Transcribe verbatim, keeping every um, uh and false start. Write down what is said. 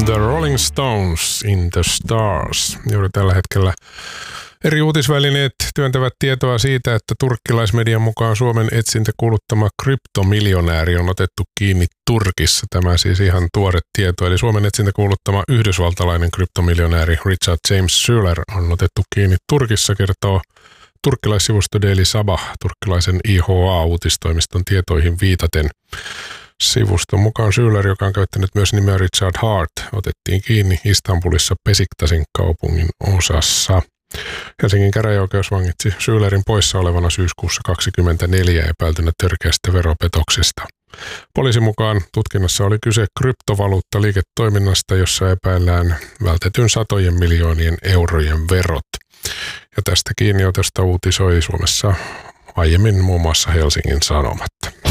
The Rolling Stones in the Stars. Juuri tällä hetkellä eri uutisvälineet työntävät tietoa siitä, että turkkilaismedian mukaan Suomen etsintäkuuluttama kryptomiljonääri on otettu kiinni Turkissa. Tämä siis ihan tuore tieto. Eli Suomen etsintäkuuluttama yhdysvaltalainen kryptomiljonääri Richard James Shuler on otettu kiinni Turkissa, kertoo turkkilaissivusto Daily Sabah turkkilaisen I H A-uutistoimiston tietoihin viitaten. Sivuston mukaan Shuler, joka on käyttänyt myös nimeä Richard Hart, otettiin kiinni Istanbulissa Besiktasin kaupungin osassa. Helsingin käräjäoikeus vangitsi Shulerin poissa olevana syyskuussa kaksikymmentäneljä epäiltynä törkeästä veropetoksesta. Poliisin mukaan tutkinnassa oli kyse kryptovaluuttaliiketoiminnasta, jossa epäillään vältetyn satojen miljoonien eurojen verot. Ja tästä kiinniotosta uutisoi Suomessa aiemmin muun muassa Helsingin Sanomat.